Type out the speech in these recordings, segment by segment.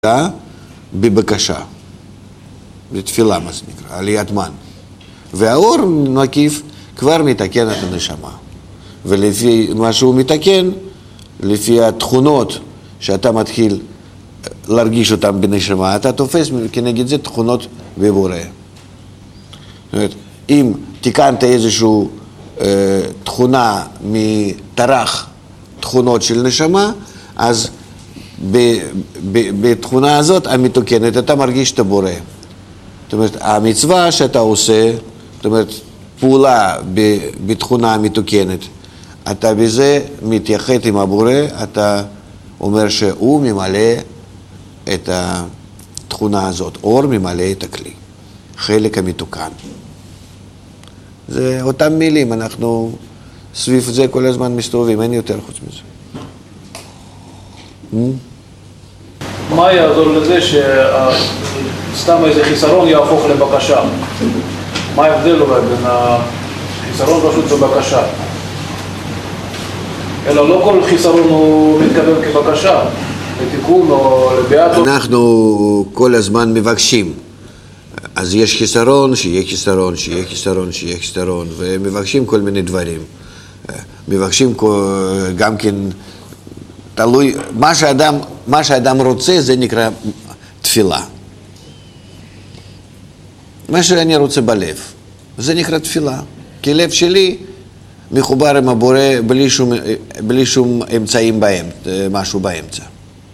בבקשה, בתפילה מה זה נקרא, עליית מן. והאור מקיף כבר מתקן את הנשמה. ולפי מה שהוא מתקן, לפי התכונות שאתה מתחיל להרגיש אותן בנשמה, אתה תופס כנגד זה תכונות בבורא. זאת אומרת, אם תיקנת איזושהי תכונה מטרח תכונות של נשמה, אז בתכונה הזאת המתוקנת אתה מרגיש את הבורא. זאת אומרת, המצווה שאתה עושה, זאת אומרת, פעולה בתכונה המתוקנת, אתה בזה מתייחד עם הבורא, אתה אומר שהוא ממלא את התכונה הזאת, אור ממלא את הכלי, חלק המתוקן. זה אותם מילים, אנחנו סביב זה כל הזמן מסתובבים, אין יותר חוץ מזה. מה יעזור לזה שסתם איזה חיסרון יהפוך לבקשה? מה ההבדל אולי בין החיסרון פשוט בבקשה? אלא לא כל חיסרון הוא מתקבל כבקשה, לתיקון או לביאטו. אנחנו כל הזמן מבקשים. אז יש חיסרון, שיהיה חיסרון, שיהיה חיסרון, שיהיה חיסרון, ומבקשים כל מיני דברים. מבקשים גם כן, תלוי, מה שאדם רוצה זה נקרא תפילה. מה שאני רוצה בלב, זה נקרא תפילה. כי לב שלי מחובר עם הבורא בלי שום אמצעים משהו באמצע.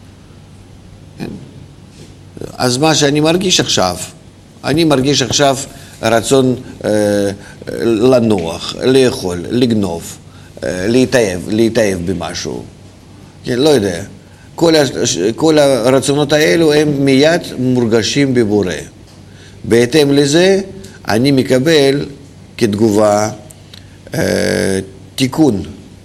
אז מה שאני מרגיש עכשיו, אני מרגיש עכשיו רצון לנוח, לאכול, לגנוב, להתאהב במשהו. לא יודע. כל הרצונות האלו הם מיד מורגשים בבורא. בהתאם לזה אני מקבל כתגובה תיקון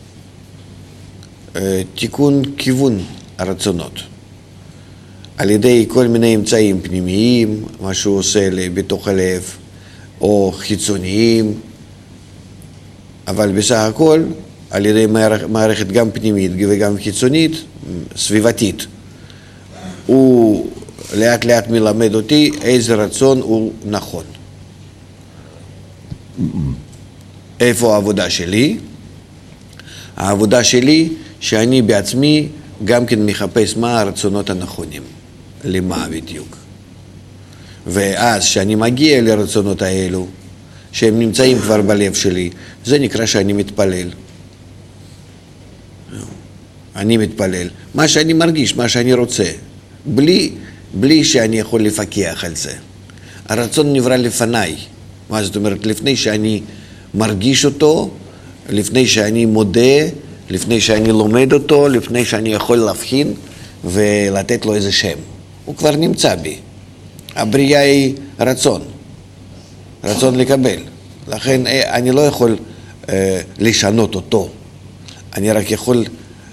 כיוון הרצונות. על ידי כל מיני אמצעים פנימיים, מה שהוא עושה לי בתוך הלב, או חיצוניים, אבל בסך הכל, על ידי מערכת גם פנימית וגם חיצונית, סביבתית. הוא לאט לאט מלמד אותי איזה רצון הוא נכון. איפה העבודה שלי? העבודה שלי שאני בעצמי גם כן מחפש מה הרצונות הנכונים. למה בדיוק. ואז שאני מגיע לרצונות האלו, שהם נמצאים כבר בלב שלי, זה נקרא שאני מתפלל. אני מתפלל. מה שאני מרגיש, מה שאני רוצה, בלי שאני יכול לפקח על זה. הרצון נברא לפניי. מה זאת אומרת? לפני שאני מרגיש אותו, לפני שאני מודה, לפני שאני לומד אותו, לפני שאני יכול להבחין ולתת לו איזה שם. הוא כבר נמצא בי. הבריאה היא רצון לקבל. לכן אני לא יכול לשנות אותו. אני רק יכול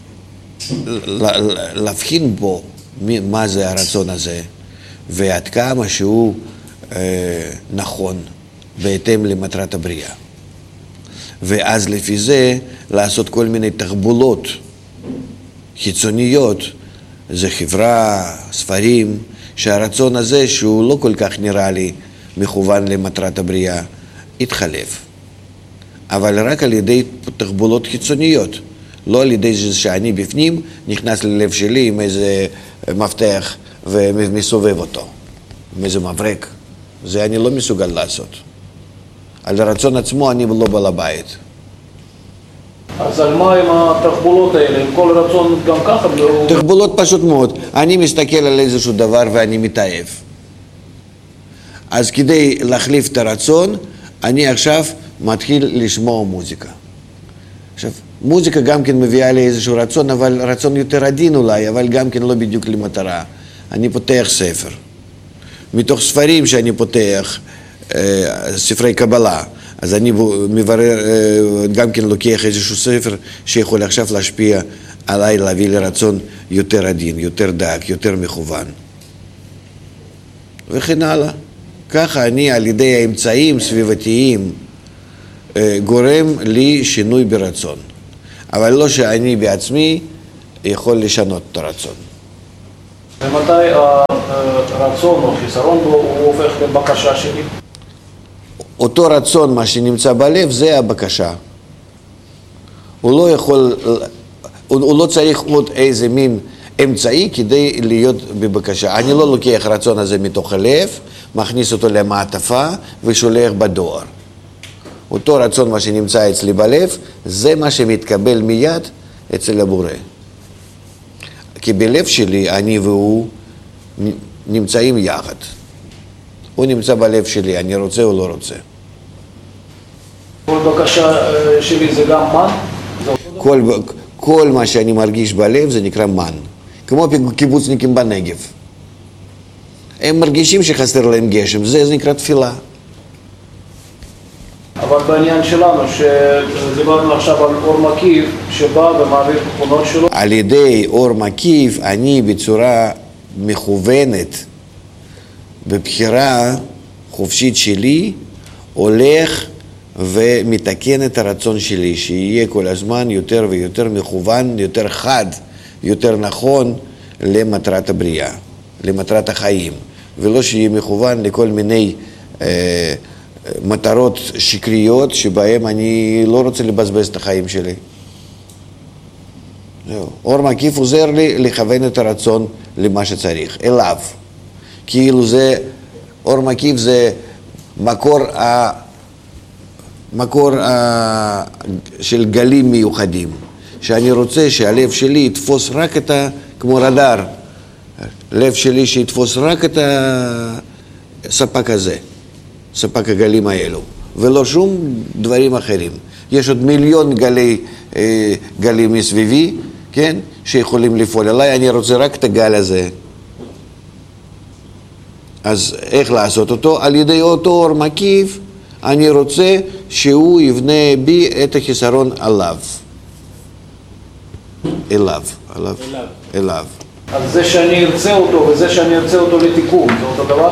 להבחין בו מה זה הרצון הזה, ועד כמה שהוא נכון בהתאם למטרת הבריאה. ואז לפי זה לעשות כל מיני תחבולות חיצוניות, זה חברה, ספרים, שהרצון הזה שהוא לא כל כך נראה לי מכוון למטרת הבריאה, יתחלף. אבל רק על ידי תחבולות חיצוניות, לא על ידי זה שאני בפנים נכנס ללב שלי עם איזה מפתח ומסובב אותו, עם איזה מברק. זה אני לא מסוגל לעשות. על הרצון עצמו אני לא בעל הבית. אז על מה עם התחבולות האלה? עם כל רצון גם ככה? תחבולות פשוט מאוד. אני מסתכל על איזשהו דבר ואני מתאהב. אז כדי להחליף את הרצון, אני עכשיו מתחיל לשמוע מוזיקה. עכשיו, מוזיקה גם כן מביאה לי איזשהו רצון, אבל רצון יותר עדין אולי, אבל גם כן לא בדיוק למטרה. אני פותח ספר. מתוך ספרים שאני פותח, ספרי קבלה, אז אני מברר, גם כן לוקח איזשהו ספר שיכול עכשיו להשפיע עליי, להביא לרצון יותר עדין, יותר דק, יותר מכוון. וכן הלאה. ככה אני על ידי האמצעים סביבתיים גורם לי שינוי ברצון. אבל לא שאני בעצמי יכול לשנות את הרצון. ומתי הרצון או חיסרון בו הוא הופך לבקשה שלי? אותו רצון, מה שנמצא בלב, זה הבקשה. הוא לא צריך עוד איזה מין אמצעי כדי להיות בבקשה. אני לא לוקח רצון הזה מתוך הלב, מכניס אותו למעטפה ושולח בדואר. אותו רצון, מה שנמצא אצלי בלב, זה מה שמתקבל מיד אצל הבורא. כי בלב שלי אני והוא נמצאים יחד. הוא נמצא בלב שלי, אני רוצה או לא רוצה. כל בקשה שלי זה גם מן? כל מה שאני מרגיש בלב זה נקרא מן. כמו קיבוצניקים בנגב. הם מרגישים שחסר להם גשם, זה נקרא תפילה. אבל בעניין שלנו, שדיברנו עכשיו על אור מקיף שבא ומעביר תכונות שלו. על ידי אור מקיף אני בצורה מכוונת, בבחירה חופשית שלי, הולך ומתקן את הרצון שלי, שיהיה כל הזמן יותר ויותר מכוון, יותר חד, יותר נכון למטרת הבריאה, למטרת החיים, ולא שיהיה מכוון לכל מיני מטרות שקריות שבהם אני לא רוצה לבזבז את החיים שלי. אור מקיף עוזר לי לכוון את הרצון למה שצריך, אליו. כאילו זה, אור מקיף זה מקור של גלים מיוחדים, שאני רוצה שהלב שלי יתפוס רק את כמו רדאר, לב שלי שיתפוס רק את הספק הזה, ספק הגלים האלו, ולא שום דברים אחרים. יש עוד מיליון גלים מסביבי, כן, שיכולים לפעול עליי, אני רוצה רק את הגל הזה. אז איך לעשות אותו? על ידי אותו אור מקיף, אני רוצה שהוא יבנה בי את החיסרון עליו. אליו. אז זה שאני ארצה אותו וזה שאני ארצה אותו לתיקון, זה אותו דבר?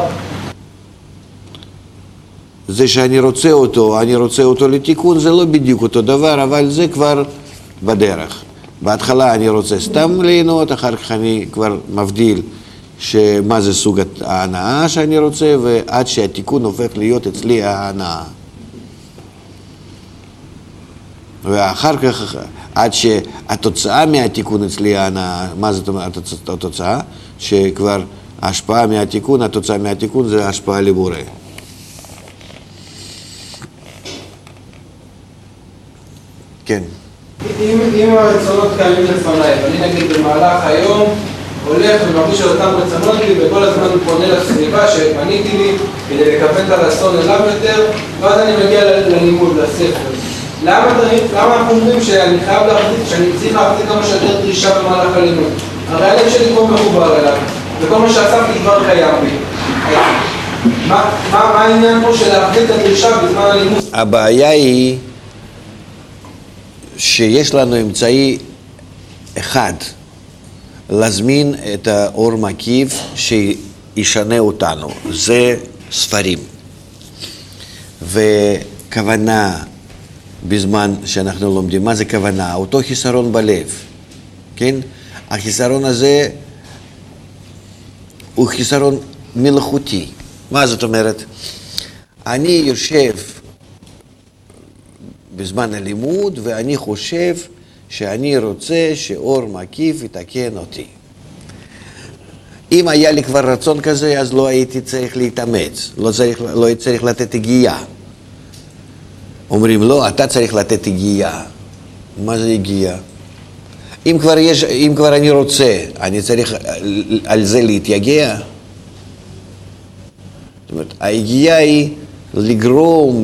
זה שאני רוצה אותו לתיקון, זה לא בדיוק אותו דבר, אבל זה כבר בדרך. בהתחלה אני רוצה סתם ליהנות, אחר כך אני כבר מבדיל שמה זה סוג ההנאה שאני רוצה, ועד שהתיקון הופך להיות אצלי ההנאה. ואחר כך, עד שהתוצאה מהתיקון אצלי ההנאה, מה זאת אומרת התוצאה? שכבר ההשפעה מהתיקון, התוצאה מהתיקון זה השפעה לבורא. כן. אם הרצונות קיימים לפניי, ואני נגיד במהלך היום הולך ומרגיש על אותם רצונות לי, וכל הזמן פונה לסביבה שפניתי לי כדי לקבל את הרצון אליו יותר, ואז אני מגיע ללימוד, לספר. למה אנחנו אומרים שאני חייב להחזיק, שאני צריך להחזיק כמה שיותר דרישה במהלך הלימוד? הרי הלב שלי כבר מחובר אליו, וכל מה שעשיתי כבר קיים בי. מה העניין פה של להחזיק את הדרישה בזמן הלימוד? הבעיה היא שיש לנו אמצעי אחד, להזמין את האור מקיף שישנה אותנו, זה ספרים. וכוונה בזמן שאנחנו לומדים, מה זה כוונה? אותו חיסרון בלב, כן? החיסרון הזה הוא חיסרון מלאכותי. מה זאת אומרת? אני יושב בזמן הלימוד ואני חושב שאני רוצה שאור מקיף יתקן אותי. אם היה לי כבר רצון כזה, אז לא הייתי צריך להתאמץ, לא הייתי צריך לתת הגיעה. אומרים, לא, אתה צריך לתת הגיעה. מה זה הגיעה? אם כבר אני רוצה, אני צריך על זה להתייגע. זאת אומרת, ההגיעה היא לגרום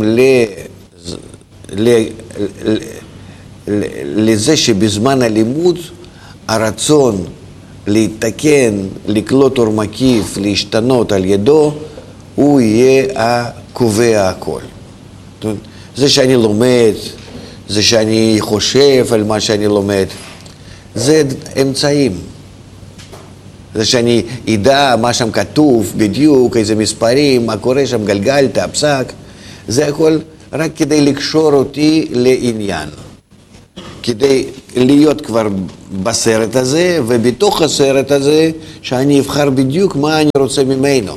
לזה שבזמן הלימוד הרצון להתקן, לקלוט אור מקיף, להשתנות על ידו, הוא יהיה הקובע הכל. זה שאני לומד, זה שאני חושב על מה שאני לומד, זה אמצעים. זה שאני ידע מה שם כתוב בדיוק, איזה מספרים, מה קורה שם, גלגלת, הפסק, זה הכל רק כדי לקשור אותי לעניין. להיות כבר בסרט הזה, ובתוך הסרט הזה, שאני אבחר בדיוק מה אני רוצה ממנו.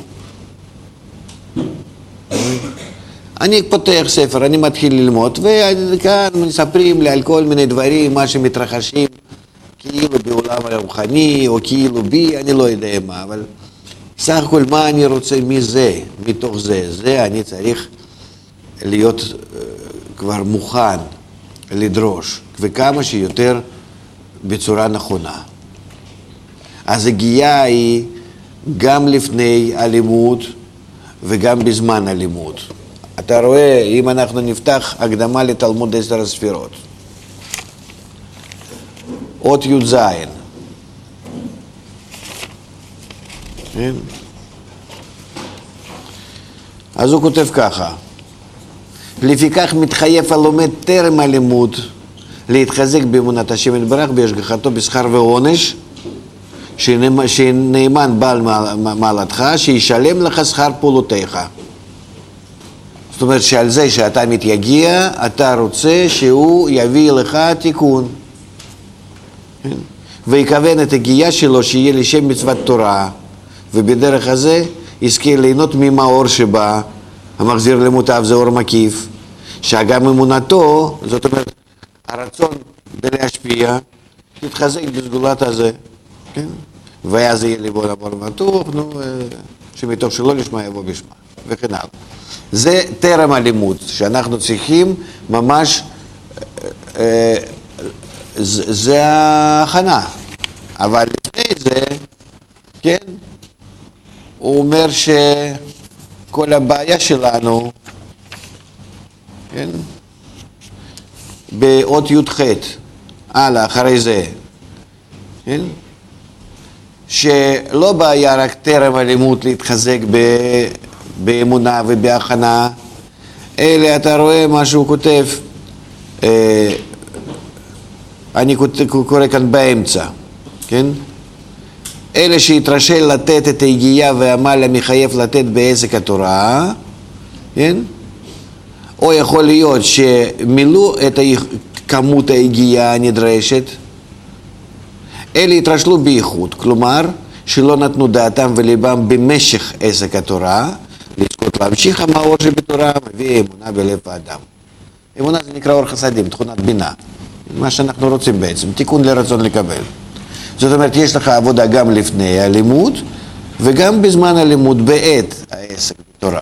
אני פותח ספר, אני מתחיל ללמוד, וכאן מספרים לי על כל מיני דברים, מה שמתרחשים, כאילו בעולם הרוחני, או כאילו בי, אני לא יודע מה, אבל סך הכל מה אני רוצה מזה, מתוך זה, זה אני צריך להיות כבר מוכן לדרוש, וכמה שיותר בצורה נכונה. אז הגיעה היא גם לפני הלימוד וגם בזמן הלימוד. אתה רואה, אם אנחנו נפתח הקדמה לתלמוד 10 הספירות, אות י"ז, אז הוא כותב ככה: לפיכך מתחייב הלומד טרם הלימוד להתחזק באמונת השם יתברך, בהשגחתו בשכר ועונש, שנאמן בעל מעלתך, שישלם לך שכר פעולותיך. זאת אומרת שעל זה שאתה מתייגע, אתה רוצה שהוא יביא לך תיקון. ויקוון את הגיעה שלו שיהיה לשם מצוות תורה, ובדרך הזה יזכה ליהנות ממאור שבא, המחזיר למוטב, זה אור מקיף, שגם אמונתו, זאת אומרת, הרצון בלהשפיע, תתחזק בסגולת הזה, כן? ואז יהיה ליבו למור בטוח, שמתוך שלא לשמה יבוא בשמה, וכן הלאה. זה טרם הלימוד, שאנחנו צריכים ממש, זה ההכנה. אבל לפני זה, כן, הוא אומר שכל הבעיה שלנו, כן, באות י"ח, הלאה, אחרי זה, כן, שלא בעיה רק טרם הלימוד להתחזק באמונה ובהכנה, אלא אתה רואה מה שהוא כותב, אני קורא כאן באמצע, כן? אלה שהתרשל לתת את היגיעה והעמל המחייב לתת בעסק התורה, כן? או יכול להיות שמילאו את כמות היגיעה הנדרשת, אלה התרשלו באיכות, כלומר שלא נתנו דעתם וליבם במשך עסק התורה, לזכות להמשיך המאור שבתורה מביא אמונה בלב האדם. אמונה זה נקרא אור חסדים, תכונת בינה, מה שאנחנו רוצים בעצם, תיקון לרצון לקבל. זאת אומרת, יש לך עבודה גם לפני הלימוד וגם בזמן הלימוד בעת העסק בתורה.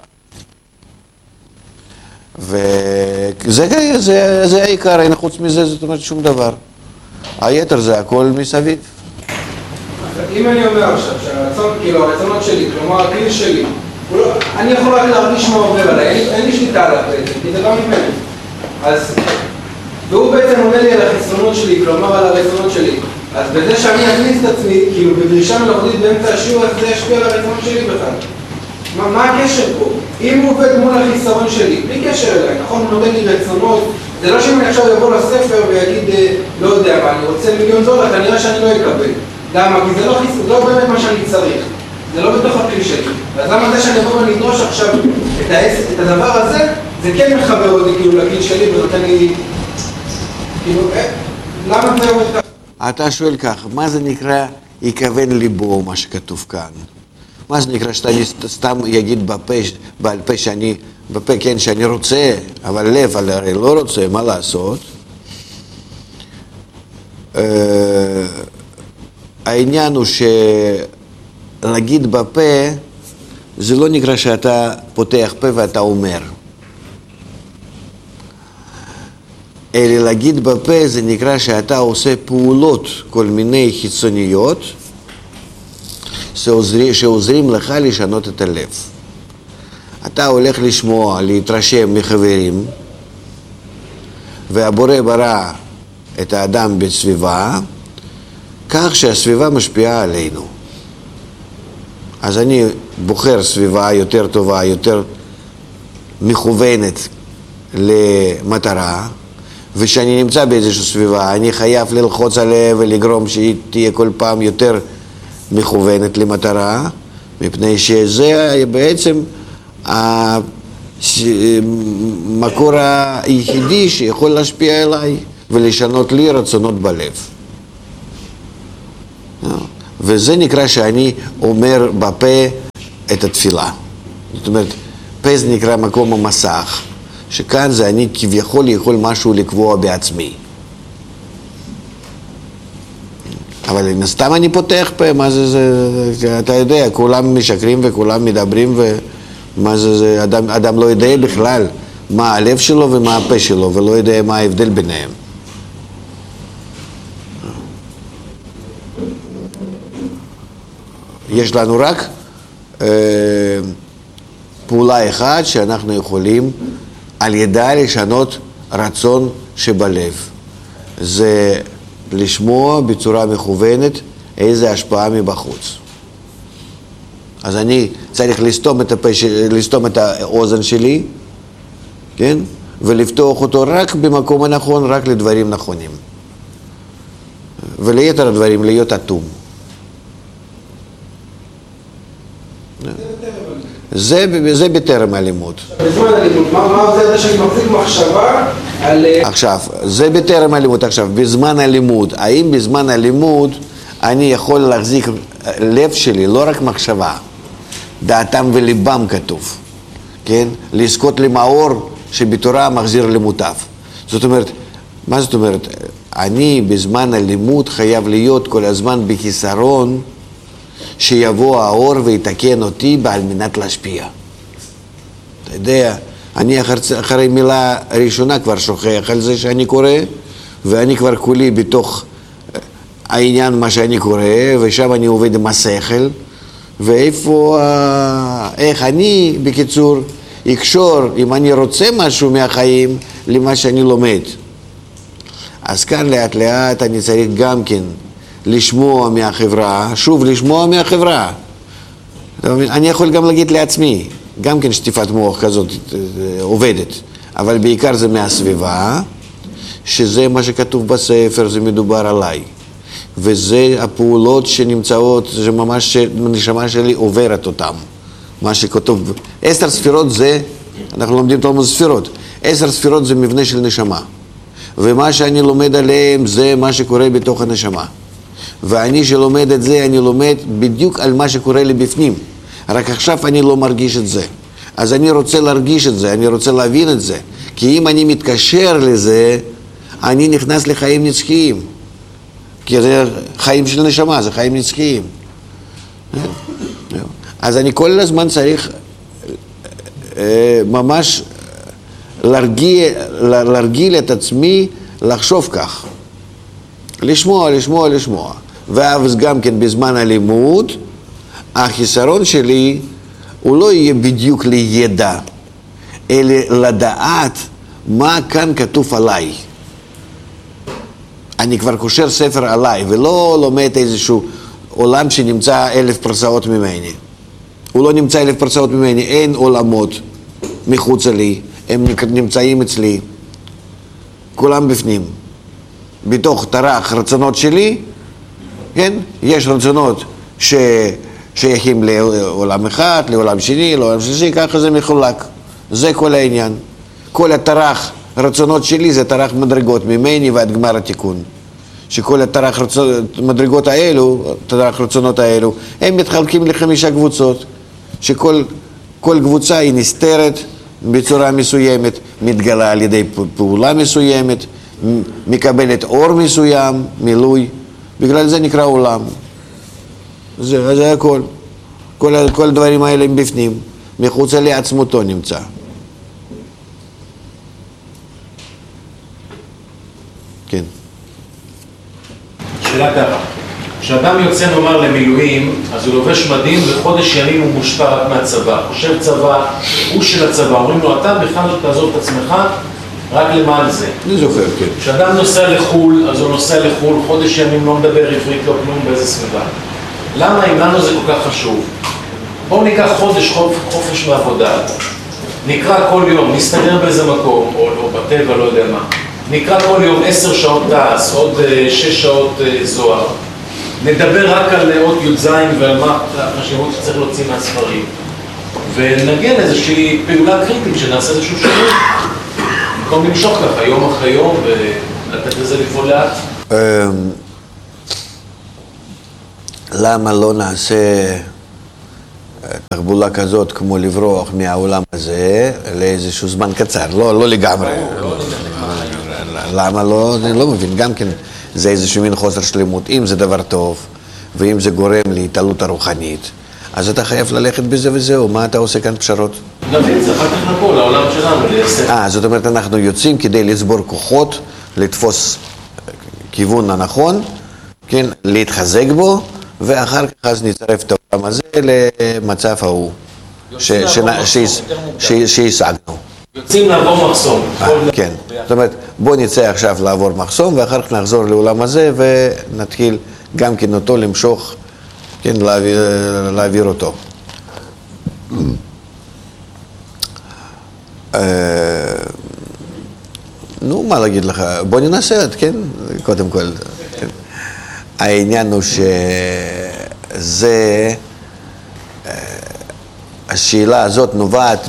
וזה העיקר, אין חוץ מזה, זאת אומרת שום דבר. היתר זה הכל מסביב. אם אני אומר עכשיו שהרצון, כאילו הרצונות שלי, כלומר הכלי שלי, אני יכול רק להרגיש מה עובר עליי, אין לי שליטה עליו בעצם, כי זה לא ממנו. אז, והוא בעצם עונה לי על החסרונות שלי, כלומר על הרצונות שלי. אז בזה שאני אכניס את עצמי, כאילו בדרישה מלאכותית באמצע השיעור, אז זה ישפיע על הרצונות שלי בכלל. מה הקשר פה? אם הוא עובד מול החיסרון שלי, בלי קשר אליי, נכון, הוא נותן לי רצונות, זה לא שאם אני עכשיו יבוא לספר ויגיד, לא יודע מה, אני רוצה $1,000,000, כנראה שאני לא אקבל. למה? כי זה לא באמת מה שאני צריך. זה לא בתוך הכלי שלי. אז למה זה שאני אבוא ונדרוש עכשיו את הדבר הזה, זה כן מחבר אותי כאילו לכלי שלי ונותן לי, כאילו, למה זה עובד ככה? אתה שואל כך, מה זה נקרא יכוון ליבו, מה שכתוב כאן? מה זה נקרא שאתה סתם יגיד בעל פה שאני, בפה כן שאני רוצה, אבל לב הרי לא רוצה, מה לעשות? העניין הוא שלהגיד בפה, זה לא נקרא שאתה פותח פה ואתה אומר. אלא להגיד בפה זה נקרא שאתה עושה פעולות כל מיני חיצוניות שעוזרים לך לשנות את הלב. אתה הולך לשמוע, להתרשם מחברים, והבורא ברא את האדם בסביבה, כך שהסביבה משפיעה עלינו. אז אני בוחר סביבה יותר טובה, יותר מכוונת למטרה, ושאני נמצא באיזושהי סביבה, אני חייב ללחוץ עליה ולגרום שהיא תהיה כל פעם יותר מכוונת למטרה, מפני שזה בעצם המקור היחידי שיכול להשפיע עליי. ולשנות לי רצונות בלב. וזה נקרא שאני אומר בפה את התפילה. זאת אומרת, פה זה נקרא מקום המסך, שכאן זה אני כביכול יכול משהו לקבוע בעצמי. אבל סתם אני פותח פה, מה זה, אתה יודע, כולם משקרים וכולם מדברים, ומה זה, אדם לא יודע בכלל מה הלב שלו ומה הפה שלו, ולא יודע מה ההבדל ביניהם. יש לנו רק פעולה אחת שאנחנו יכולים על ידה לשנות רצון שבלב. זה לשמוע בצורה מכוונת איזה השפעה מבחוץ. אז אני צריך לסתום את האוזן שלי, כן? ולפתוח אותו רק במקום הנכון, רק לדברים נכונים. וליתר הדברים להיות אטום. זה בטרם הלימוד. בזמן הלימוד, מה זה שאני מחזיק מחשבה על... עכשיו, זה בטרם הלימוד. עכשיו, בזמן הלימוד, האם בזמן הלימוד אני יכול להחזיק לב שלי, לא רק מחשבה, דעתם וליבם כתוב, כן? לזכות למאור שבתורה מחזיר למוטב. זאת אומרת, מה זאת אומרת? אני בזמן הלימוד חייב להיות כל הזמן בחיסרון, שיבוא האור ויתקן אותי על מנת להשפיע. אתה יודע, אני אחרי מילה ראשונה כבר שוכח על זה שאני קורא, ואני כבר כולי בתוך העניין מה שאני קורא, ושם אני עובד עם השכל, ואיפה, איך אני, בקיצור, אקשור, אם אני רוצה משהו מהחיים, למה שאני לומד. אז כאן לאט לאט אני צריך גם כן לשמוע מהחברה, שוב לשמוע מהחברה. אני יכול גם להגיד לעצמי, גם כן שטיפת מוח כזאת עובדת, אבל בעיקר זה מהסביבה, שזה מה שכתוב בספר, זה מדובר עליי. וזה הפעולות שנמצאות, שממש הנשמה שלי עוברת אותם. מה שכתוב, 10 ספירות זה, אנחנו לומדים תלמוד ספירות, 10 ספירות זה מבנה של נשמה. ומה שאני לומד עליהם זה מה שקורה בתוך הנשמה. ואני שלומד את זה, אני לומד בדיוק על מה שקורה לי בפנים. רק עכשיו אני לא מרגיש את זה. אז אני רוצה להרגיש את זה, אני רוצה להבין את זה. כי אם אני מתקשר לזה, אני נכנס לחיים נצחיים. כי זה חיים של נשמה, זה חיים נצחיים. אז אני כל הזמן צריך ממש להרגיל את עצמי לחשוב כך. לשמוע. ואז גם כן בזמן הלימוד, החיסרון שלי הוא לא יהיה בדיוק לידע, אלא לדעת מה כאן כתוב עליי. אני כבר קושר ספר עליי, ולא לומד איזשהו עולם שנמצא 1000 פרסאות ממני. הוא לא נמצא 1000 פרסאות ממני, אין עולמות מחוץ לי, הם נמצאים אצלי, כולם בפנים. בתוך תרח רצונות שלי, כן? יש רצונות ששייכים לעולם אחד, לעולם שני, לעולם שלישי, ככה זה מחולק. זה כל העניין. כל התרח רצונות שלי זה תרח מדרגות ממני ועד גמר התיקון. שכל התרח מדרגות האלו, תרח רצונות האלו, הם מתחלקים ל5 קבוצות, שכל קבוצה היא נסתרת בצורה מסוימת, מתגלה על ידי פעולה מסוימת, מקבלת אור מסוים, מילוי, בגלל זה נקרא עולם. זה הכל. כל הדברים האלה הם בפנים, מחוץ לעצמותו נמצא. כן. שאלה ככה, כשאדם יוצא נאמר למילואים, אז הוא לובש מדים וחודש ימים הוא מושפע רק מהצבא. חושב צבא, הוא של הצבא, אומרים לו אתה בכלל לא תעזוב את עצמך רק למען זה. אני זוכר, כן. כשאדם נוסע לחול, אז הוא נוסע לחול, חודש ימים לא מדבר עברית, לא כלום באיזה סביבה. למה אם לנו זה כל כך חשוב? בואו ניקח חודש חופש מעבודה, נקרא כל יום, נסתגר באיזה מקום, או בטבע, לא יודע מה. נקרא כל יום 10 שעות דס, עוד 6 שעות זוהר. נדבר רק על אות י"ז ועל מה החשיבות שצריך להוציא מהספרים. ונגיע לאיזושהי פעולה קריטית שנעשה איזשהו שינוי. במקום למשוך ככה יום אחרי יום לתת לזה לפעול לאט? למה לא נעשה תחבולה כזאת כמו לברוח מהעולם הזה לאיזשהו זמן קצר? לא לגמרי. למה לא? אני לא מבין. גם כן זה איזשהו מין חוסר שלמות. אם זה דבר טוב, ואם זה גורם להתעלות הרוחנית, אז אתה חייב ללכת בזה וזהו. מה אתה עושה כאן פשרות? נבין, זה אחר כך נבוא לעולם שלנו ליישם. זאת אומרת, אנחנו יוצאים כדי לצבור כוחות, לתפוס כיוון הנכון, כן, להתחזק בו, ואחר כך אז נצרף את העולם הזה למצב ההוא שהשגנו. יוצאים לעבור מחסום. כן, זאת אומרת, בוא נצא עכשיו לעבור מחסום, ואחר כך נחזור לעולם הזה ונתחיל גם כן אותו למשוך, כן, להעביר אותו. נו, מה להגיד לך? בוא ננסה, כן? קודם כל. כן. העניין הוא שזה, השאלה הזאת נובעת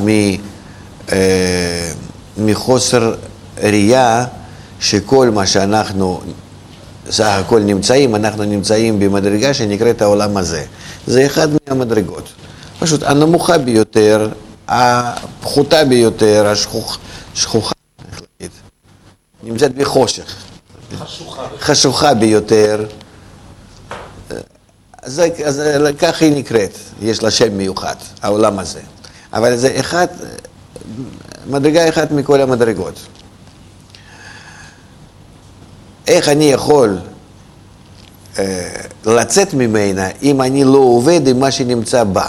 מחוסר ראייה שכל מה שאנחנו סך הכל נמצאים, אנחנו נמצאים במדרגה שנקראת העולם הזה. זה אחד מהמדרגות. פשוט הנמוכה ביותר, הפחותה ביותר, השכוחה, איך להגיד, נמצאת בחושך. חשוכה ביותר. אז כך היא נקראת, יש לה שם מיוחד, העולם הזה. אבל זה אחד, מדרגה אחת מכל המדרגות. איך אני יכול לצאת ממנה אם אני לא עובד עם מה שנמצא בה?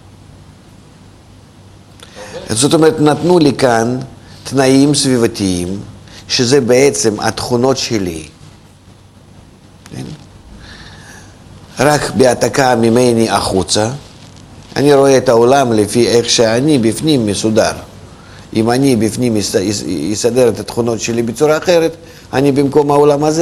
זאת אומרת, נתנו לי כאן תנאים סביבתיים, שזה בעצם התכונות שלי. רק בהעתקה ממני החוצה, אני רואה את העולם לפי איך שאני בפנים מסודר. אם אני בפנים יסדר את התכונות שלי בצורה אחרת, אני במקום העולם הזה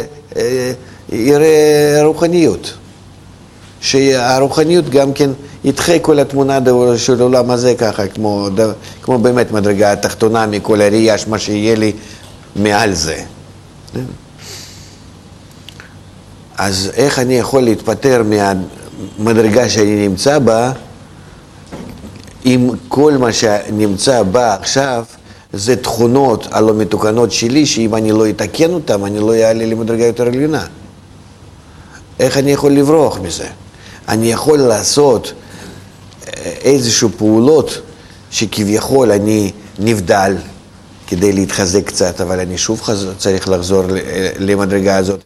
יראה רוחניות. שהרוחניות גם כן ידחה כל התמונה של העולם הזה ככה, כמו באמת מדרגה התחתונה מכל הראייה, מה שיהיה לי מעל זה. אז איך אני יכול להתפטר מהמדרגה שאני נמצא בה, אם כל מה שנמצא בה עכשיו זה תכונות הלא מתוקנות שלי, שאם אני לא אתקן אותם, אני לא אעלה למדרגה יותר עליונה. איך אני יכול לברוח מזה? אני יכול לעשות איזשהו פעולות שכביכול אני נבדל כדי להתחזק קצת, אבל אני שוב צריך לחזור למדרגה הזאת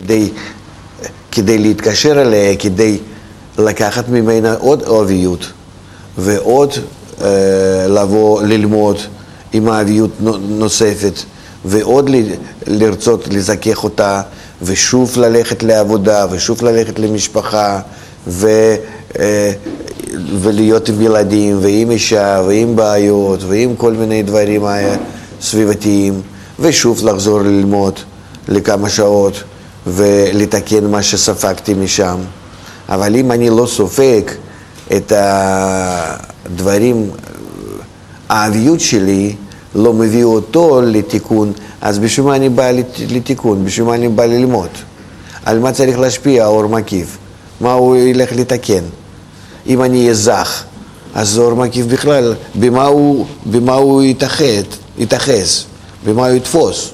כדי להתקשר אליה, כדי לקחת ממנה עוד אוהביות ועוד לבוא ללמוד עם אוהביות נוספת ועוד לרצות לזכך אותה ושוב ללכת לעבודה ושוב ללכת למשפחה ולהיות עם ילדים ועם אישה ועם בעיות ועם כל מיני דברים סביבתיים ושוב לחזור ללמוד לכמה שעות ולתקן מה שספגתי משם. אבל אם אני לא סופג את הדברים, האביות שלי לא מביא אותו לתיקון, אז בשביל מה אני בא לתיקון? בשביל מה אני בא ללמוד? על מה צריך להשפיע האור מקיף? מה הוא ילך לתקן? אם אני אהיה זך, אז האור מקיף בכלל, במה הוא יתאחז? במה הוא יתפוס?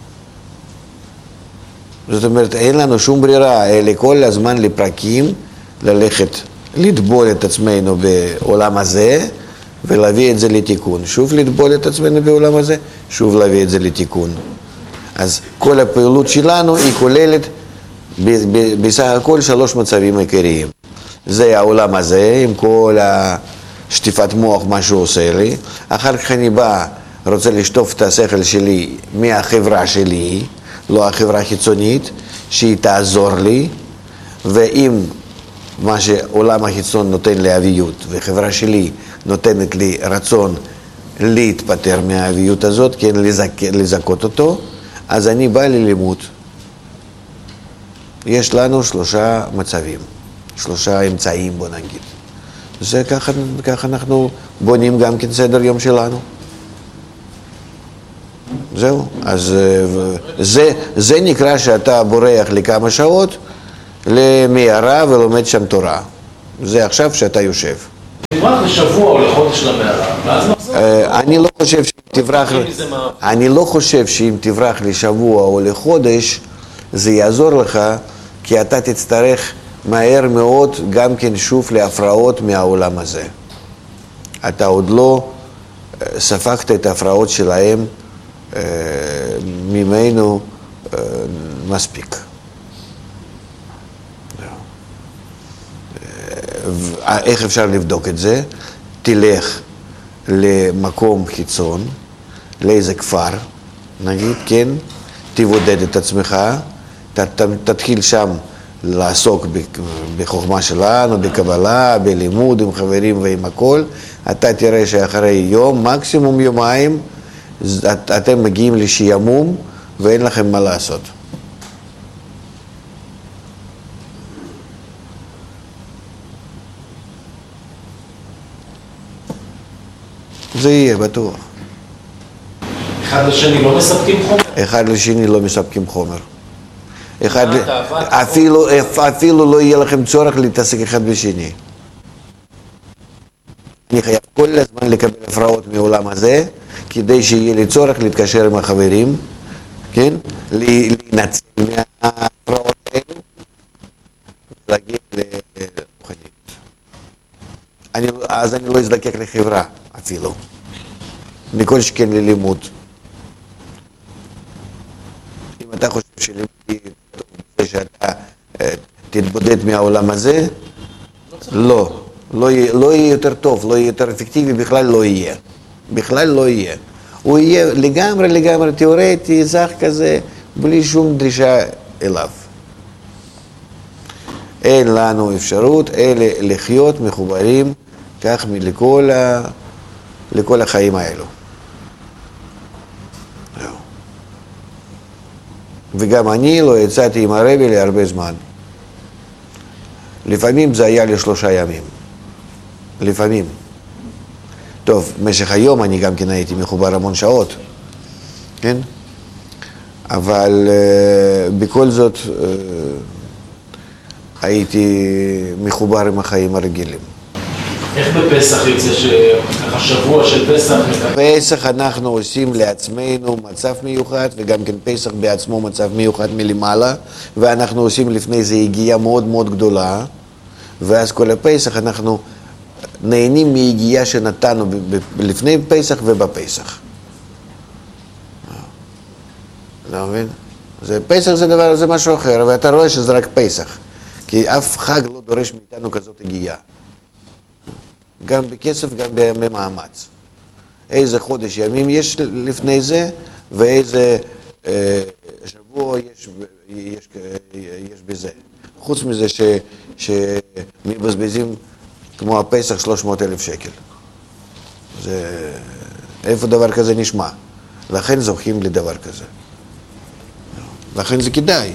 זאת אומרת, אין לנו שום ברירה, אלא כל הזמן לפרקים, ללכת, לטבול את עצמנו בעולם הזה, ולהביא את זה לתיקון. שוב לטבול את עצמנו בעולם הזה, שוב להביא את זה לתיקון. אז כל הפעילות שלנו היא כוללת בסך הכל 3 מצבים עיקריים. זה העולם הזה, עם כל השטיפת מוח, מה שהוא עושה לי. אחר כך אני בא, רוצה לשטוף את השכל שלי מהחברה שלי, לא החברה חיצונית, שהיא תעזור לי, ואם מה שעולם החיצון נותן לי אביות, וחברה שלי נותנת לי רצון להתפטר מהאביות הזאת, כן, לזכות אותו, אז אני בא ללימוד. יש לנו 3 מצבים, 3 אמצעים, בוא נגיד. זה ככה אנחנו בונים גם כן סדר יום שלנו. זהו. אז זה נקרא שאתה בורח לכמה שעות למערה ולומד שם תורה. זה עכשיו שאתה יושב. תברח לשבוע או לחודש למערה, ואז נחזור. אני לא חושב שאם תברח לשבוע או לחודש, זה יעזור לך, כי אתה תצטרך מהר מאוד גם כן שוב להפרעות מהעולם הזה. אתה עוד לא ספגת את ההפרעות שלהם ממנו מספיק. איך אפשר לבדוק את זה? תלך למקום חיצון, לאיזה כפר, נגיד, כן? תבודד את עצמך, תתחיל שם לעסוק בחוכמה שלנו, בקבלה, בלימוד, עם חברים ועם הכל. אתה תראה שאחרי יום, מקסימום יומיים, אתם מגיעים לשעמום ואין לכם מה לעשות. זה יהיה בטוח. אחד לשני לא מספקים חומר? אחד לשני לא מספקים חומר. אפילו לא יהיה לכם צורך להתעסק אחד בשני. אני חייב כל הזמן לקבל הפרעות מעולם הזה, כדי שיהיה לי צורך להתקשר עם החברים, כן? להינצל מההפרעות האלו, ולהגיע לרוחניות. אז אני לא אזדקק לחברה אפילו, מכל שכן ללימוד. אם אתה חושב שלימוד טוב, שאתה תתבודד מהעולם הזה, לא יהיה יותר טוב, לא יהיה יותר אפקטיבי, בכלל לא יהיה. בכלל לא יהיה. הוא יהיה לגמרי תיאורטי, זך כזה, בלי שום דרישה אליו. אין לנו אפשרות אלה לחיות מחוברים כך לכל החיים האלו. וגם אני לא יצאתי עם הרבי להרבה זמן. לפעמים זה היה ל3 ימים. לפעמים. טוב, במשך היום אני גם כן הייתי מחובר המון שעות, כן? אבל בכל זאת הייתי מחובר עם החיים הרגילים. איך בפסח יוצא שככה שבוע של פסח? פסח אנחנו עושים לעצמנו מצב מיוחד, וגם כן פסח בעצמו מצב מיוחד מלמעלה, ואנחנו עושים לפני זה הגיעה מאוד מאוד גדולה, ואז כל הפסח אנחנו נהנים מהגיעה שנתנו לפני פסח ובפסח. לא מבין? פסח זה משהו אחר, ואתה רואה שזה רק פסח, כי אף חג לא דורש מאיתנו כזאת הגיעה. גם בכסף, גם במאמץ. איזה חודש ימים יש לפני זה, ואיזה שבוע יש בזה. חוץ מזה שמבזבזים כמו הפסח 300,000 שקל. איפה דבר כזה נשמע? לכן זוכים לדבר כזה. לכן זה כדאי.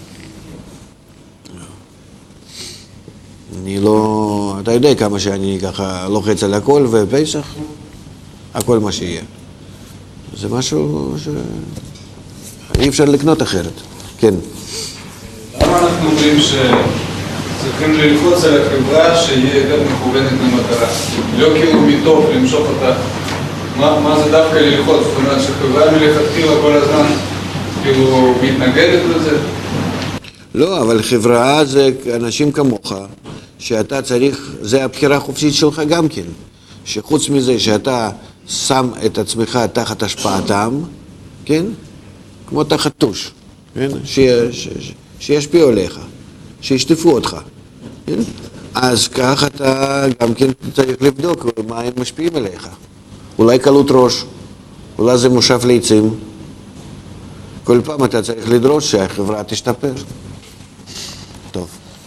אני לא... אתה יודע כמה שאני ככה לוחץ על הכל ופסח, הכל מה שיהיה. זה משהו אי אפשר לקנות אחרת. כן. למה אנחנו אומרים שצריכים ללחוץ על החברה שיהיה יותר מכוונת למטרה? לא כאילו מתוך למשוך אותה. מה זה דווקא ללחוץ? זאת אומרת שחברה מלכתחילה כל הזמן כאילו מתנגדת לזה? לא, אבל חברה זה אנשים כמוך, שאתה צריך, זה הבחירה החופשית שלך גם כן. שחוץ מזה שאתה שם את עצמך תחת השפעתם, כן? כמו תחת טוש, כן? שישפיעו עליך, שישטפו אותך, כן? אז כך אתה גם כן צריך לבדוק מה הם משפיעים עליך. אולי קלות ראש, אולי זה מושב לעצים. כל פעם אתה צריך לדרוש שהחברה תשתפר. טוב.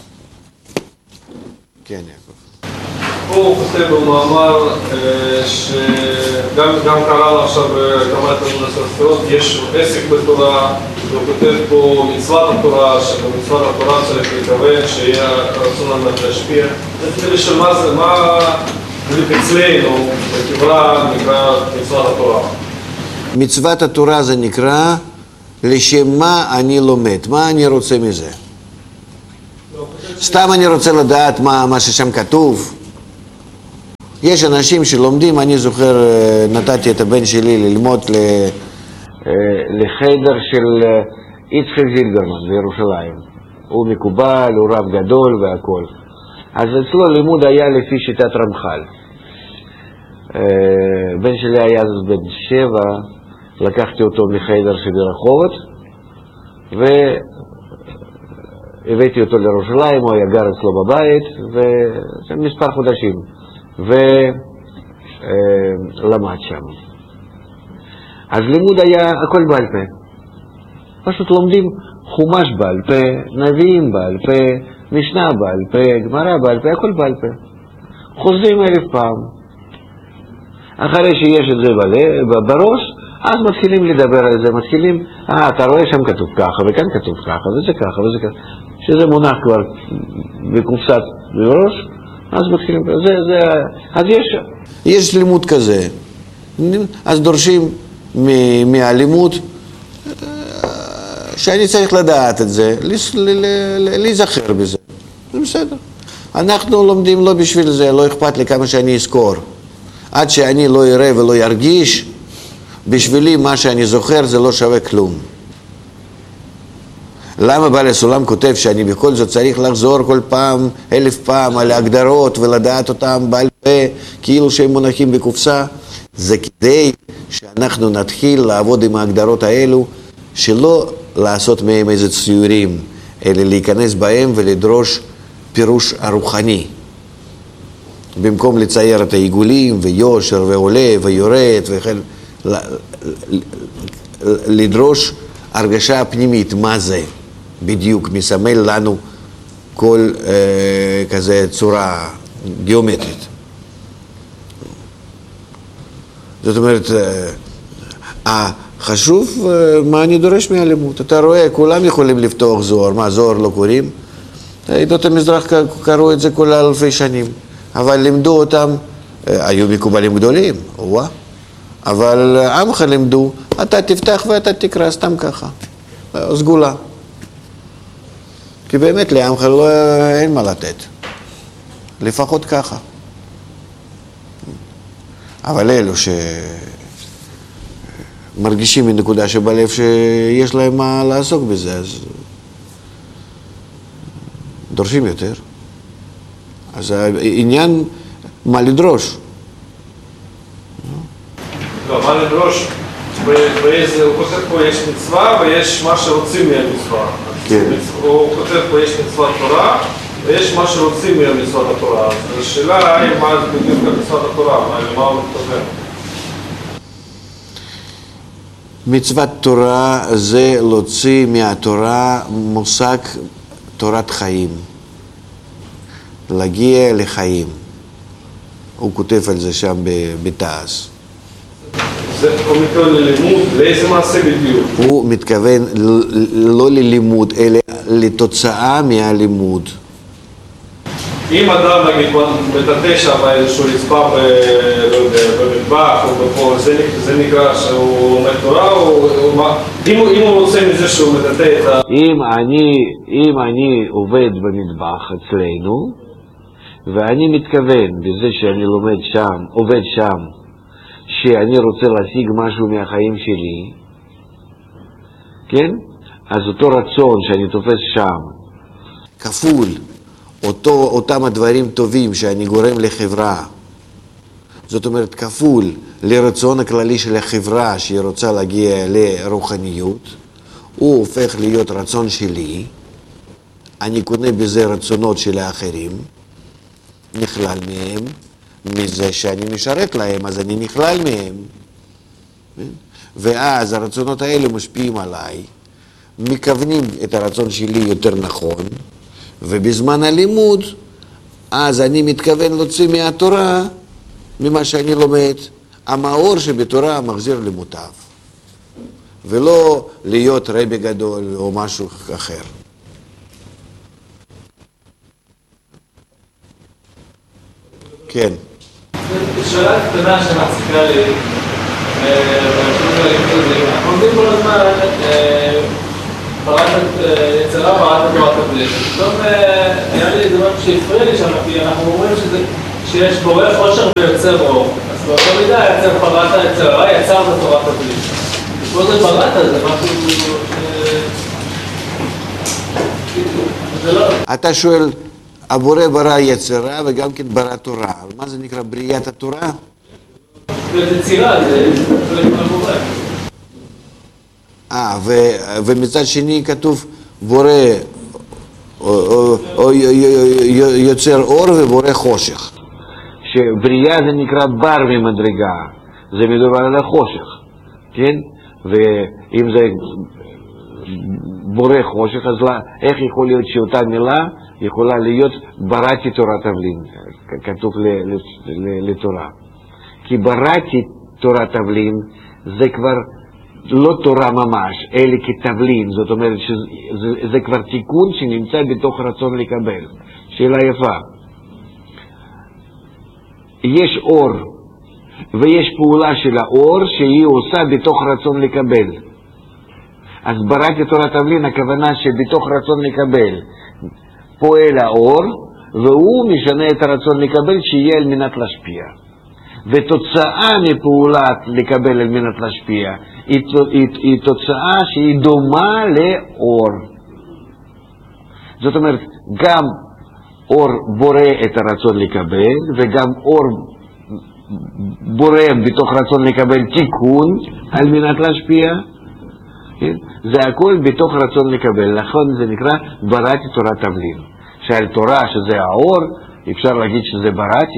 כן, יעקב. פה הוא כותב במאמר שגם קראנו עכשיו כמה תלמוד הספרות, יש עסק בתורה, הוא כותב פה מצוות התורה, שבמצוות התורה צריך לכוון שיהיה רצון על להשפיע. זה לשאול מה אצלנו בחברה נקרא מצוות התורה. מצוות התורה זה נקרא לשם מה אני לומד, מה אני רוצה מזה. סתם אני רוצה לדעת מה ששם כתוב. יש אנשים שלומדים, אני זוכר, נתתי את הבן שלי ללמוד לחדר של יצחק זילברמן בירושלים. הוא מקובל, הוא רב גדול והכל. אז אצלו לימוד היה לפי שיטת רמח"ל. בן שלי היה אז בן 7, לקחתי אותו מחדר שברחובות והבאתי אותו לירושלים, הוא היה גר אצלו בבית ומספר חודשים ולמד שם. אז לימוד היה הכל בעל פה, פשוט לומדים חומש בעל פה, נביאים בעל פה, משנה בעל פה, גמרא בעל פה, הכל בעל פה, חוזרים 1000 פעם. אחרי שיש את זה בראש, אז מתחילים לדבר על זה, מתחילים, אתה רואה שם כתוב ככה, וכאן כתוב ככה, וזה ככה, וזה ככה, שזה מונח כבר בקופסת בראש, אז מתחילים, אז יש לימוד כזה, אז דורשים מהלימוד, שאני צריך לדעת את זה, להיזכר בזה, זה בסדר. אנחנו לומדים לא בשביל זה, לא אכפת לי כמה שאני אזכור. עד שאני לא אראה ולא ירגיש, בשבילי מה שאני זוכר זה לא שווה כלום. למה בעל הסולם כותב שאני בכל זאת צריך לחזור כל פעם, 1000 פעם על ההגדרות ולדעת אותם בעל פה, כאילו שהם מונחים בקופסה? זה כדי שאנחנו נתחיל לעבוד עם ההגדרות האלו, שלא לעשות מהם איזה ציורים, אלא להיכנס בהם ולדרוש פירוש הרוחני. במקום לצייר את העיגולים ויושר ועולה ויורד וכן, לדרוש הרגשה פנימית, מה זה בדיוק מסמל לנו כל כזה צורה גיאומטרית. זאת אומרת, חשוב מה אני דורש מהלימוד. אתה רואה, כולם יכולים לפתוח זוהר, מה זוהר לא קוראים? עדות המזרח קראו את זה כל 1000 שנים. אבל לימדו אותם, היו מקובלים גדולים, אבל עמך לימדו, אתה תפתח ואתה תקרא סתם ככה, סגולה. כי באמת לעמך אין מה לתת, לפחות ככה. אבל אלו שמרגישים מנקודה שבלב שיש להם מה לעסוק בזה, אז דורשים יותר. אז העניין, מה לדרוש? לא, מה לדרוש? הוא כותב פה יש מצווה ויש מה שרוצים מהמצווה. הוא כותב פה יש מצוות תורה ויש מה שרוצים מהמצוות התורה. אז השאלה היא מה בדיוק מצוות התורה, למה הוא מתכוון? מצוות תורה זה להוציא מהתורה מושג תורת חיים. להגיע לחיים. הוא כותב על זה שם בתעש. הוא מתכוון ללימוד, לאיזה מעשה בדיוק? הוא מתכוון לא ללימוד, אלא לתוצאה מהלימוד. אם אדם נגיד מטאטא שם איזשהו רצפה במטבח או בפור, זה נקרא שהוא לומד תורה או מה? אם הוא רוצה מזה שהוא מטאטא את ה... אם אני עובד במטבח אצלנו, ואני מתכוון בזה שאני לומד שם, עובד שם, שאני רוצה להשיג משהו מהחיים שלי, כן? אז אותו רצון שאני תופס שם, כפול, אותם הדברים טובים שאני גורם לחברה, זאת אומרת כפול לרצון הכללי של החברה שהיא רוצה להגיע לרוחניות, הוא הופך להיות רצון שלי, אני קונה בזה רצונות של האחרים, נכלל מהם, מזה שאני משרת להם, אז אני נכלל מהם. ואז הרצונות האלה משפיעים עליי, מכוונים את הרצון שלי יותר נכון, ובזמן הלימוד, אז אני מתכוון להוציא מהתורה, ממה שאני לומד, המאור שבתורה מחזיר למוטב, ולא להיות רבי גדול או משהו אחר. כן. שאלה קטנה שמצחיקה לי, אנחנו עומדים כל הזמן בראת יצרה, בראת תורת הבלי. פתאום היה לי איזה משהו שהפריע לי שם, כי אנחנו אומרים שיש בורא חושר ויוצר אור. אז באותו מידה יצר בראת היצרה, יצר את תורת הבלי. ופה זה בראת, זה משהו אתה שואל, הבורא ברא יצרה וגם כן ברא תורה. מה זה נקרא בריאת התורה? זה יצירה, זה חלק מהבורא. ומצד שני כתוב בורא יוצר אור ובורא חושך. שבריאה זה נקרא בר ממדרגה, זה מדובר על החושך, כן? ואם זה בורא חושך, אז איך יכול להיות שאותה מילה יכולה להיות בראתי תורת תבלין, כתוב לתורה. כי בראתי תורת תבלין זה כבר לא תורה ממש, אלא כתבלין, זאת אומרת שזה כבר תיקון שנמצא בתוך רצון לקבל. שאלה יפה. יש אור, ויש פעולה של האור שהיא עושה בתוך רצון לקבל. אז בראתי תורת תבלין, הכוונה שבתוך רצון לקבל פועל האור, והוא משנה את הרצון לקבל שיהיה על מנת להשפיע. ותוצאה מפעולת לקבל על מנת להשפיע היא תוצאה שהיא דומה לאור. זאת אומרת, גם אור בורא את הרצון לקבל, וגם אור בורא בתוך רצון לקבל תיקון על מנת להשפיע. זה הכל בתוך רצון לקבל. לכן זה נקרא בראתי תורת תבלין. שעל תורה שזה האור, אפשר להגיד שזה בראתי.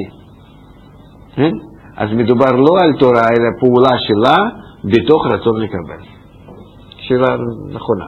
אז מדובר לא על תורה, אלא פעולה שלה בתוך רצון לקבל. שאלה נכונה.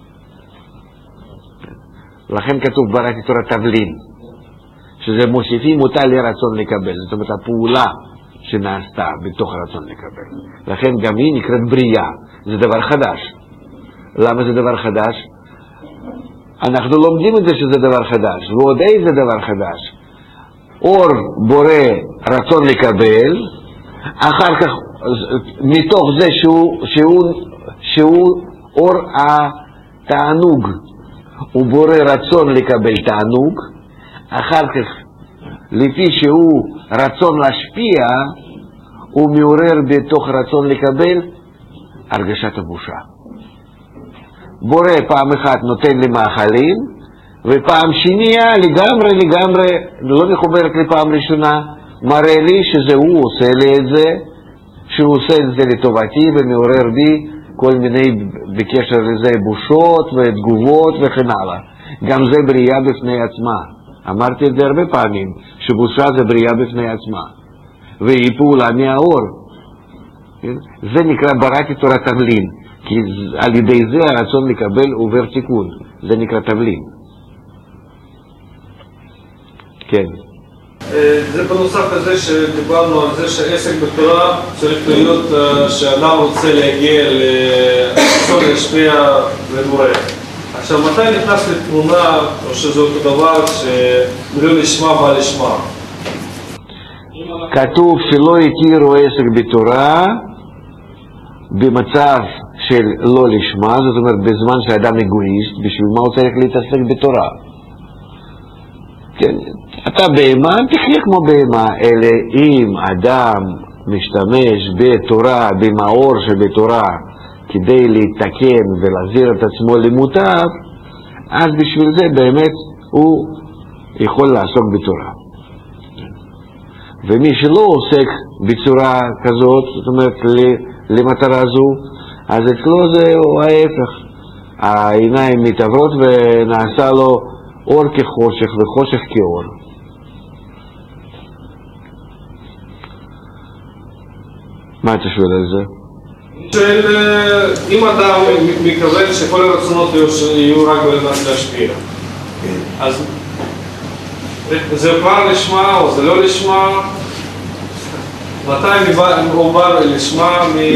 לכן כתוב בראתי תורת תבלין, שזה מוסיפים אותה לרצון לקבל. זאת אומרת, הפעולה שנעשתה בתוך רצון לקבל. לכן גם היא נקראת בריאה. זה דבר חדש. למה זה דבר חדש? אנחנו לומדים את זה שזה דבר חדש. ועוד איזה דבר חדש? אור בורא רצון לקבל, אחר כך מתוך זה שהוא אור התענוג, הוא בורא רצון לקבל תענוג, אחר כך לפי שהוא רצון להשפיע, הוא מעורר בתוך רצון לקבל הרגשת הבושה. בורא פעם אחת נותן לי מאכלים, ופעם שנייה לגמרי לא מחוברת לפעם ראשונה, מראה לי שזה הוא עושה לי את זה, שהוא עושה את זה לטובתי ומעורר בי כל מיני בקשר לזה בושות ותגובות וכן הלאה. גם זה בריאה בפני עצמה. אמרתי את זה הרבה פעמים, שבושה זה בריאה בפני עצמה, והיא פעולה מהאור. זה נקרא בראתי תורת תבלין, כי על ידי זה הרצון לקבל עובר תיקון. זה נקרא תבלין. כן. זה בנוסף לזה שדיברנו על זה שעסק בתורה צריך להיות שאדם רוצה להגיע לרצון להשפיע לבורא. עכשיו, מתי נכנס לתמונה, או שזה אותו דבר שלא לשמה בא לשמה? כתוב שלא התירו עסק בתורה במצב של לא לשמה, זאת אומרת בזמן שאדם אגואיסט, בשביל מה הוא צריך להתעסק בתורה? כן, אתה בהמה, תחיה כמו בהמה, אלא אם אדם משתמש בתורה, במאור שבתורה, כדי להתקן ולהחזיר את עצמו למוטב, אז בשביל זה באמת הוא יכול לעסוק בתורה. ומי שלא עוסק בצורה כזאת, זאת אומרת למטרה זו, אז אצלו זה ההפך. העיניים מתעברות ונעשה לו אור כחושך וחושך כאור. מה אתה שואל על זה? אם אתה מקבל שכל הרצונות יהיו רק בלמד להשפיע, אז זה כבר לשמה או זה לא לשמה? מתי הוא בא לשמה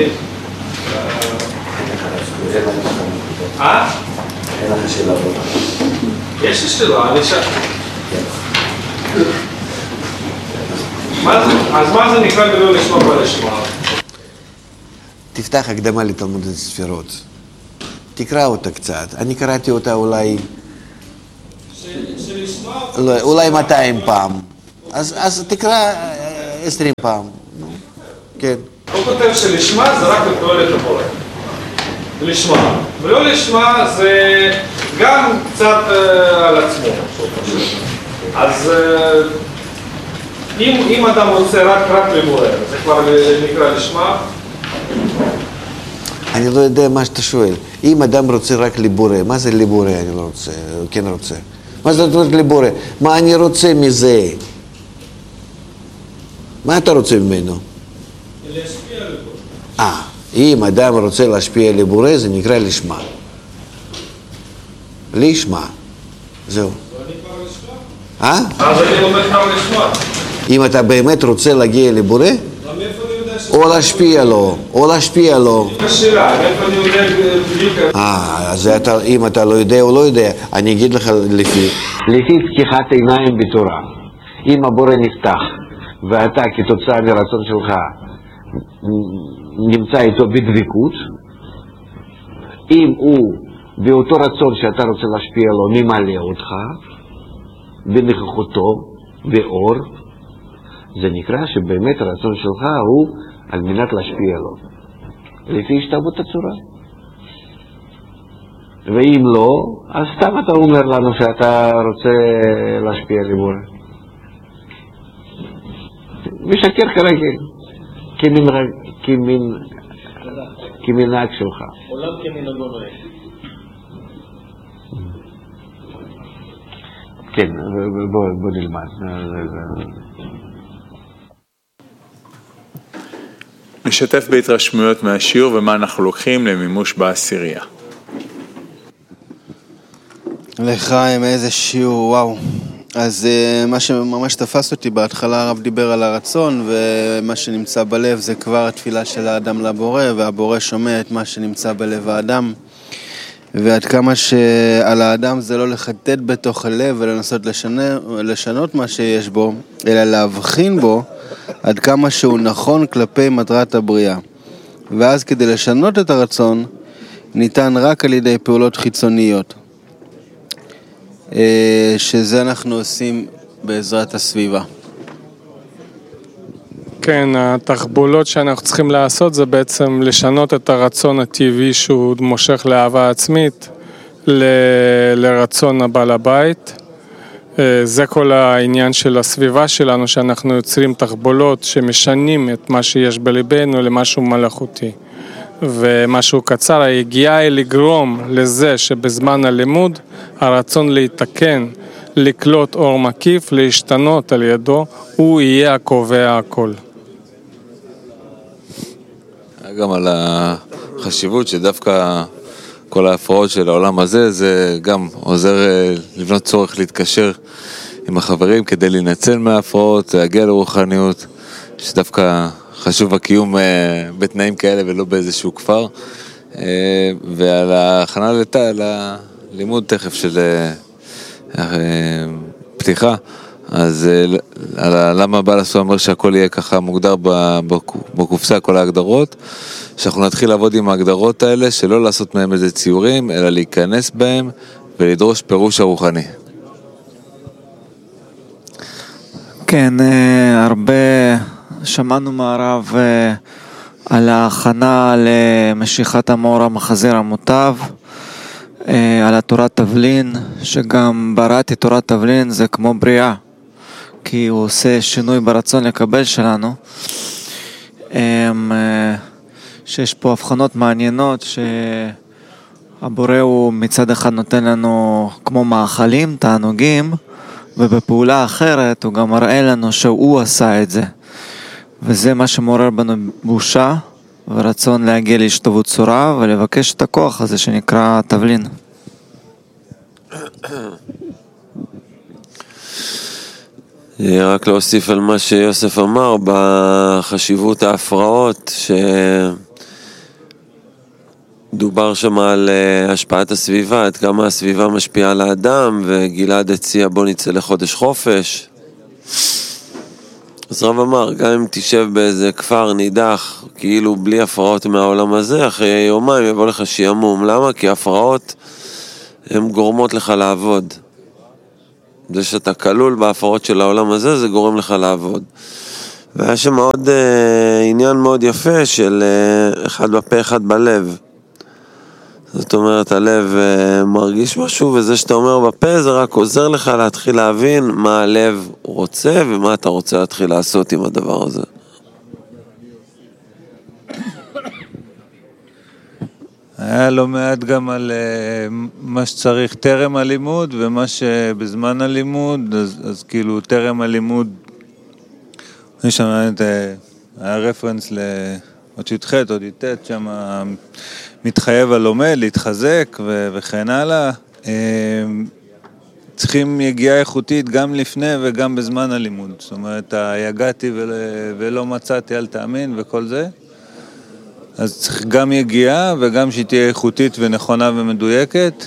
אין לך שאלה בו. יש לי שאלה, אני שאלה. אז מה זה נקרא ולא לשמה בלשמה? תפתח הקדמה לתלמוד הספירות. תקרא אותה קצת. אני קראתי אותה אולי 200 פעם. אז תקרא 20 פעם. כן. הוא כותב שלשמה זה רק לתועלת הבורא. לשמה. ולא לשמה זה גם קצת על עצמו. אז אם אדם רוצה רק לבורא, זה כבר נקרא לשמה. אני לא יודע מה שאתה שואל. אם אדם רוצה רק לבורא, מה זה לבורא? אני לא רוצה, כן רוצה. מה זאת אומרת לבורא? מה אני רוצה מזה? מה אתה רוצה ממנו? להשפיע לבורא. אם אדם רוצה להשפיע לבורא, זה נקרא לשמה. לשמה. זהו. אז אני לומד כבר לשמה. אם אתה באמת רוצה להגיע לבורא, או להשפיע לו, השאלה, איפה אני יודע בדיוק? אז אם אתה לא יודע או לא יודע, אני אגיד לך לפי פתיחת עיניים בתורה. אם הבורא נפתח, ואתה כתוצאה מרצון שלך נמצא איתו בדבקות, אם הוא באותו רצון שאתה רוצה להשפיע לו ממלא אותך, בנוכחותו, באור, זה נקרא שבאמת הרצון שלך הוא על מנת להשפיע לו. לפי השתוות הצורה. ואם לא, אז סתם אתה אומר לנו שאתה רוצה להשפיע לבורא. משקר כרגע, כמנהג שלך. עולם כמנהגו נוהג. כן, בוא נלמד. נשתף בהתרשמויות מהשיעור ומה אנחנו לוקחים למימוש בעשירייה. לחיים, איזה שיעור, וואו. אז מה שממש תפס אותי בהתחלה, הרב דיבר על הרצון, ומה שנמצא בלב זה כבר התפילה של האדם לבורא, והבורא שומע את מה שנמצא בלב האדם. ועד כמה שעל האדם זה לא לחטט בתוך הלב ולנסות לשנות מה שיש בו, אלא להבחין בו עד כמה שהוא נכון כלפי מטרת הבריאה. ואז כדי לשנות את הרצון ניתן רק על ידי פעולות חיצוניות, שזה אנחנו עושים בעזרת הסביבה. כן, התחבולות שאנחנו צריכים לעשות זה בעצם לשנות את הרצון הטבעי שהוא מושך לאהבה עצמית לרצון הבעל הבית. זה כל העניין של הסביבה שלנו, שאנחנו יוצרים תחבולות שמשנים את מה שיש בליבנו למשהו מלאכותי. ומשהו קצר, היגיעה היא לגרום לזה שבזמן הלימוד הרצון להתקן, לקלוט אור מקיף, להשתנות על ידו, הוא יהיה הקובע הכל. גם על החשיבות שדווקא כל ההפרעות של העולם הזה, זה גם עוזר לבנות צורך להתקשר עם החברים כדי להינצל מההפרעות, להגיע לרוחניות, שדווקא חשוב הקיום בתנאים כאלה ולא באיזשהו כפר, ועל ההכנה ללימוד תכף של פתיחה, אז למה בעל הסולם אומר שהכל יהיה ככה מוגדר בקופסה, כל ההגדרות, שאנחנו נתחיל לעבוד עם ההגדרות האלה, שלא לעשות מהם איזה ציורים, אלא להיכנס בהם ולדרוש פירוש הרוחני. כן, הרבה שמענו מהרב על ההכנה למשיכת המאור המחזיר המוטב, על התורת תבלין, שגם בראתי תורת תבלין זה כמו בריאה, כי הוא עושה שינוי ברצון לקבל שלנו, שיש פה הבחנות מעניינות, שהבורא הוא מצד אחד נותן לנו כמו מאכלים, תענוגים, ובפעולה אחרת הוא גם מראה לנו שהוא עשה את זה, וזה מה שמעורר בנו בושה ורצון להגיע להשתוות צורה ולבקש את הכוח הזה שנקרא תבלין. רק להוסיף על מה שיוסף אמר בחשיבות ההפרעות, דובר שם על השפעת הסביבה, עד כמה הסביבה משפיעה על האדם, וגלעד הציע בוא נצא לחודש חופש. אז רב אמר, גם אם תשב באיזה כפר נידח, כאילו בלי הפרעות מהעולם הזה, אחרי יומיים יבוא לך שימום. למה? כי הפרעות הן גורמות לך לעבוד. זה שאתה כלול בהפרעות של העולם הזה, זה גורם לך לעבוד. והיה שם עוד עניין מאוד יפה של אחד בפה, אחד בלב. זאת אומרת, הלב מרגיש משהו, וזה שאתה אומר בפה זה רק עוזר לך להתחיל להבין מה הלב רוצה ומה אתה רוצה להתחיל לעשות עם הדבר הזה. היה לא מעט גם על מה שצריך טרם הלימוד ומה שבזמן הלימוד, אז כאילו טרם הלימוד, יש שם היה רפרנס לעוד שתחת, עוד יתת, שם מתחייב הלומד, להתחזק וכן הלאה. צריכים יגיעה איכותית גם לפני וגם בזמן הלימוד. זאת אומרת, יגעתי ולא מצאתי, אל תאמין וכל זה. אז צריך גם יגיעה וגם שהיא תהיה איכותית ונכונה ומדויקת.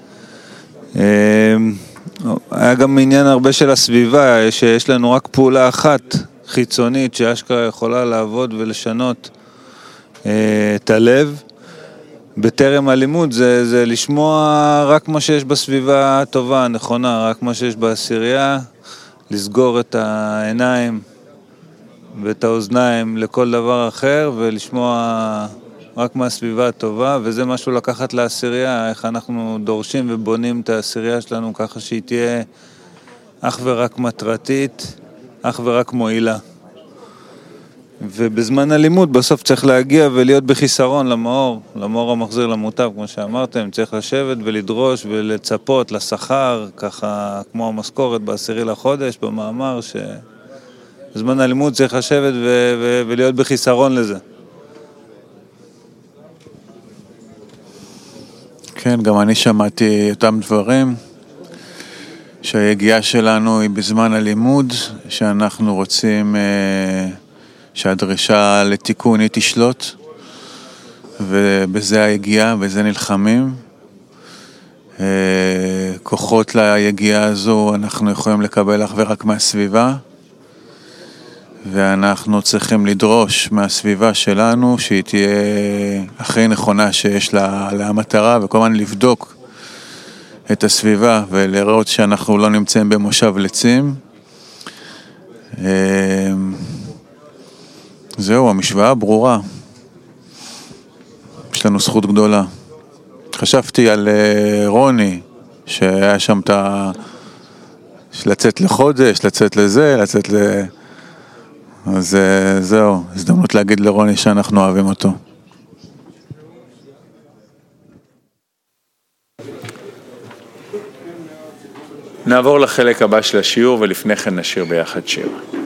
היה גם עניין הרבה של הסביבה, שיש לנו רק פעולה אחת חיצונית שאשכרה יכולה לעבוד ולשנות את הלב. בטרם הלימוד זה לשמוע רק מה שיש בסביבה הטובה, הנכונה, רק מה שיש בעשירייה, לסגור את העיניים ואת האוזניים לכל דבר אחר ולשמוע רק מהסביבה הטובה, וזה משהו לקחת לעשירייה, איך אנחנו דורשים ובונים את העשירייה שלנו ככה שהיא תהיה אך ורק מטרתית, אך ורק מועילה. ובזמן הלימוד בסוף צריך להגיע ולהיות בחיסרון למאור המחזיר למוטב, כמו שאמרתם, צריך לשבת ולדרוש ולצפות לשכר, ככה כמו המשכורת בעשירי לחודש, במאמר שבזמן הלימוד צריך לשבת ולהיות בחיסרון לזה. כן, גם אני שמעתי אותם דברים, שהיגיעה שלנו היא בזמן הלימוד, שאנחנו רוצים שהדרישה לתיקון היא תשלוט, ובזה היגיעה, בזה נלחמים. כוחות ליגיעה הזו אנחנו יכולים לקבל אך ורק מהסביבה, ואנחנו צריכים לדרוש מהסביבה שלנו שהיא תהיה הכי נכונה שיש לה המטרה, וכל הזמן לבדוק את הסביבה ולראות שאנחנו לא נמצאים במושב לצים. זהו, המשוואה ברורה. יש לנו זכות גדולה. חשבתי על רוני, שהיה שם לצאת לחודש, לצאת לזה, לצאת אז זהו, הזדמנות להגיד לרוני שאנחנו אוהבים אותו. נעבור לחלק הבא של השיעור, ולפני כן נשיר ביחד שיר.